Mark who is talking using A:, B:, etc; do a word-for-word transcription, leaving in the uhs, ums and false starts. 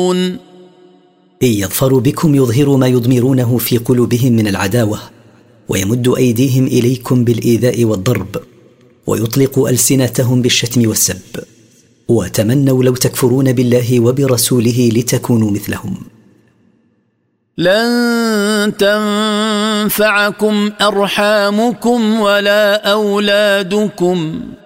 A: إن يظفروا بكم يظهروا ما يضمرونه في قلوبهم من العداوة، ويمد أيديهم إليكم بالإيذاء والضرب، ويطلق ألسنتهم بالشتم والسب، وتمنوا لو تكفرون بالله وبرسوله لتكونوا مثلهم.
B: لن تنفعكم أرحامكم ولا أولادكم